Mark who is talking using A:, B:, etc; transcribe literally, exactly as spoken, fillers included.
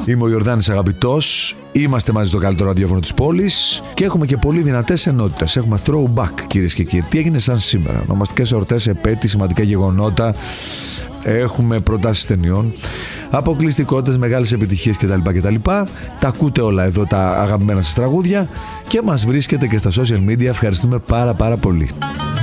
A: Είμαι ο Ιορδάνης Αγαπητός. Είμαστε μαζί στο καλύτερο ραδιόφωνο της πόλης και έχουμε και πολύ δυνατές ενότητες. Έχουμε throwback, κυρίες και κύριοι. Τι έγινε σαν σήμερα? Ονομαστικές εορτές, επέτειοι, σημαντικά γεγονότα. Έχουμε προτάσεις ταινιών, αποκλειστικότητες, μεγάλες επιτυχίες κτλ. κτλ. Τα ακούτε όλα εδώ, τα αγαπημένα σας τραγούδια, και μας βρίσκετε και στα social media. Ευχαριστούμε πάρα πάρα πολύ.